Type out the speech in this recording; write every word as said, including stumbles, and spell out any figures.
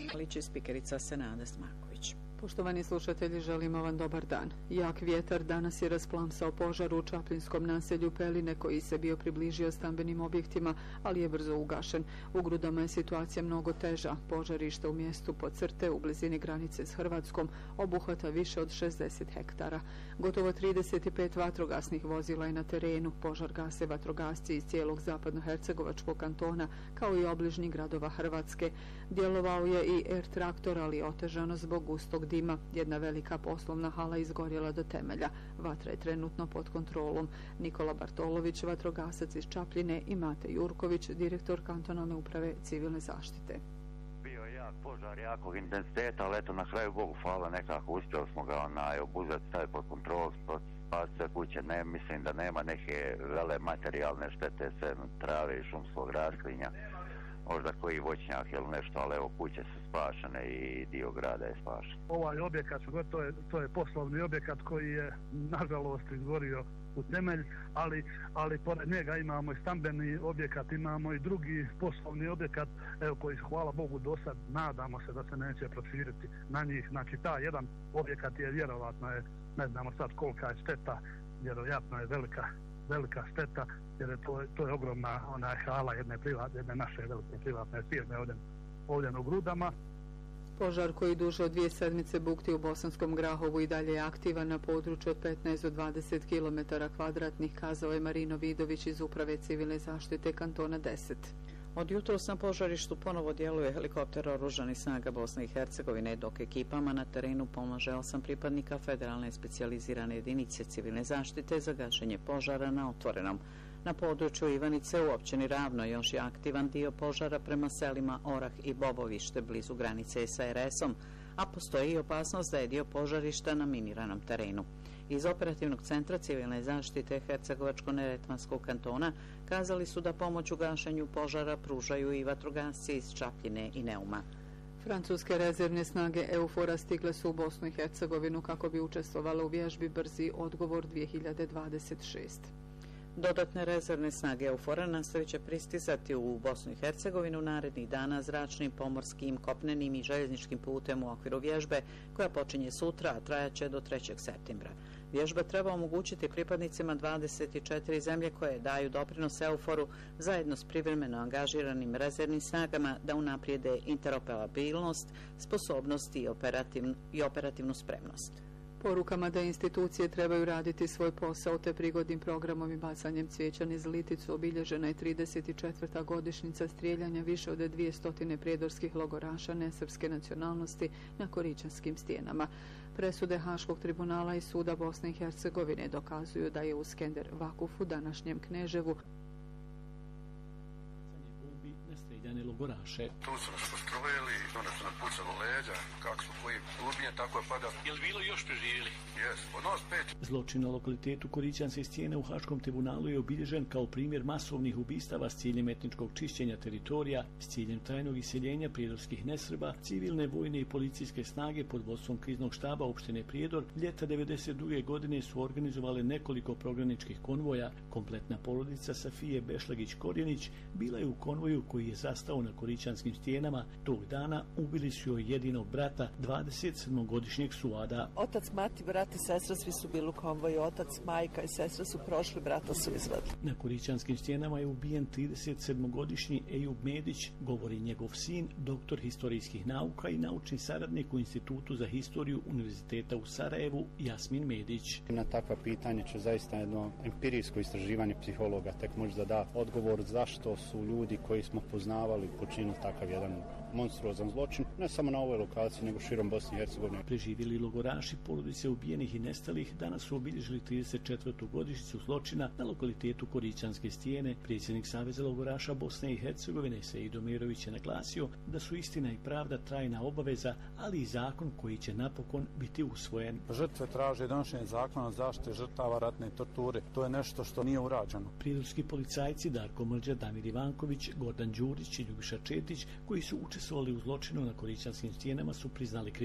Liči spikerica Senada Smarković. Poštovani slušatelji, želimo vam dobar dan. Jak vjetar danas je rasplamsao požar u čaplinskom naselju Peline koji se bio približio stambenim objektima, ali je brzo ugašen. U Grudama je situacija mnogo teža. Požarište u mjestu Podcrte u blizini granice s Hrvatskom obuhvata više od šezdeset hektara. Gotovo trideset pet vatrogasnih vozila je na terenu. Požar gase vatrogasci iz cijelog zapadnohercegovačkog kantona kao i obližnjih gradova Hrvatske. Djelovao je i er traktor, ali otežano zbog gustog dima. Jedna velika poslovna hala izgorjela do temelja. Vatra je trenutno pod kontrolom. Nikola Bartolović, vatrogasac iz Čapljine, i Mate Jurković, direktor kantonalne uprave civilne zaštite. Bio je jak požar, jakog intenziteta, ali eto na kraju Bogu hvala nekako uspjeli smo ga onaj obuzeti, staviti pod kontrolu, spasiti sve kuće. Ne, mislim da nema neke vele materijalne štete, sve trave i šumskog rasklinja. Možda koji voćnjak ili nešto, ali evo kuće su spašene i dio grada je spašen. Ovaj objekat, to je, to je poslovni objekat koji je nažalost izgorio u temelj, ali, ali pored njega imamo i stambeni objekat, imamo i drugi poslovni objekat, evo koji hvala Bogu do sad, nadamo se da se neće proširiti na njih. Znači ta jedan objekat je vjerovatno, je, ne znamo sad kolika je šteta, vjerojatno je velika velika šteta, jer je to, to je ogromna ona hala jedne, privat, jedne naše velike privatne firme ovdje, ovdje u Grudama. Požar koji duže od dvije sedmice bukti u Bosanskom Grahovu i dalje je aktivan na području od petnaest do dvadeset kilometara kvadratnih, kazao je Marino Vidović iz Uprave civilne zaštite kantona deset. Od jutros na požarištu ponovo djeluje helikopter oružanih snaga Bosne i Hercegovine, dok ekipama na terenu pomaže osam pripadnika federalne specijalizirane jedinice civilne zaštite za gašenje požara na otvorenom. Na području Ivanice u općini Ravno još je aktivan dio požara prema selima Orah i Bobovište blizu granice sa er esom, a postoji i opasnost da je dio požarišta na miniranom terenu. Iz operativnog centra civilne zaštite Hercegovačko-neretvanskog kantona kazali su da pomoć u gašenju požara pružaju i vatrogasci iz Čapljine i Neuma. Francuske rezervne snage EUFOR-a stigle su u Bosnu i Hercegovinu kako bi učestvovale u vježbi Brzi odgovor dvije hiljade dvadeset šest. Dodatne rezervne snage EUFOR-a nastavit će pristizati u Bosnu i Hercegovinu narednih dana zračnim, pomorskim, kopnenim i željezničkim putem u okviru vježbe koja počinje sutra, a trajaće do trećeg septembra. Vježba treba omogućiti pripadnicima dvadeset četiri zemlje koje daju doprinos EUFOR-u zajedno s privremeno angažiranim rezervnim snagama da unaprijede interoperabilnost, sposobnost i, operativnu, i operativnu spremnost. Porukama da institucije trebaju raditi svoj posao te prigodnim programom i bacanjem cvijeća niz Liticu obilježena je trideset četvrta godišnjica strijeljanja više od dvjesto prijedorskih logoraša nesrpske nacionalnosti na Koričanskim stijenama. Presude Haškog tribunala i suda Bosne i Hercegovine dokazuju da je u Skender Vakufu, današnjem Kneževu, streljane logoraše. Tu su nas postrojili, onda su nam pucali leđa, kako su koji glubnje, tako je pada. Je li bilo još preživjeli? Jes, od nas pet. Zločin na lokalitetu Koričanske stijene u Haškom tribunalu je obilježen kao primjer masovnih ubistava s ciljem etničkog čišćenja teritorija, s ciljem trajnog iseljenja prijedorskih nesrba. Civilne, vojne i policijske snage pod vodstvom kriznog štaba opštine Prijedor ljeta devedeset druge godine su organizovale nekoliko prognaničkih konvoja. Kompletna porodica Safije Bešlagić-Korjenić bila je u konvoju koji je zastao na Koričanskim stijenama. Tog dana ubili su joj jedinog brata, dvadeset sedmogodišnjeg Suada. Otac, mati, brat i sestra svi su bili u konvoju. Otac, majka i sestra su prošli, brata su izvadili. Na Koričanskim stijenama je ubijen trideset sedmogodišnji Ejub Medić, govori njegov sin, doktor historijskih nauka i naučni saradnik u Institutu za historiju Univerziteta u Sarajevu, Jasmin Medić. Na takva pitanja će zaista jedno empirijsko istraživanje psihologa tek možda da odgovor zašto su ljudi koji smo poznavali počinili takav jedan monstruozan zločin, ne samo na ovoj lokaciji, nego širom Bosne i Hercegovine. Preživjeli logoraši porodice ubijenih i nestalih danas su obilježili trideset četvrtu godišnjicu zločina na lokalitetu Koričanske stijene. Predsjednik Saveza logoraša Bosne i Hercegovine Sejdo Mirović je naglasio da su istina i pravda trajna obaveza, ali i zakon koji će napokon biti usvojen. Žrtve traže donošenje zakona o zaštiti žrtava ratne torture. To je nešto što nije urađeno. Prijedorski policajci Darko Mrđa, Damir Ivanković, Gordan Đurić i Ljubiša Četić, koji su učestvovali u zločinu na Koričanskim stijenama, su priznali krivicu.